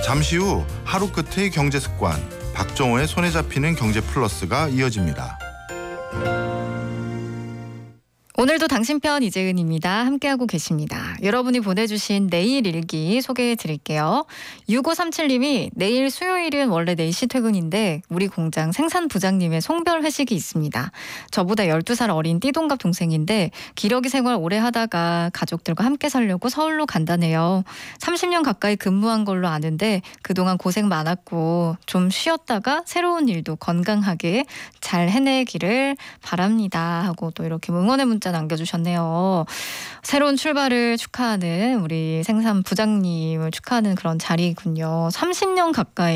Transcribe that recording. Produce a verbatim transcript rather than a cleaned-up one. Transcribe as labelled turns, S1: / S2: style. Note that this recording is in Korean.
S1: 잠시 후 하루 끝의 경제 습관, 박정호의 손에 잡히는 경제 플러스가 이어집니다.
S2: 오늘도 당신 편 이재은입니다. 함께하고 계십니다. 여러분이 보내주신 내일 일기 소개해 드릴게요. 육오삼칠 님이 내일 수요일은 원래 네 시 퇴근인데 우리 공장 생산 부장님의 송별 회식이 있습니다. 저보다 열두 살 어린 띠동갑 동생인데 기러기 생활 오래 하다가 가족들과 함께 살려고 서울로 간다네요. 삼십 년 가까이 근무한 걸로 아는데 그동안 고생 많았고 좀 쉬었다가 새로운 일도 건강하게 잘 해내기를 바랍니다. 하고 또 이렇게 응원의 문자 남겨주셨네요. 새로운 출발을 축하하는 우리 생산 부장님을 축하하는 그런 자리군요. 삼십 년 가까이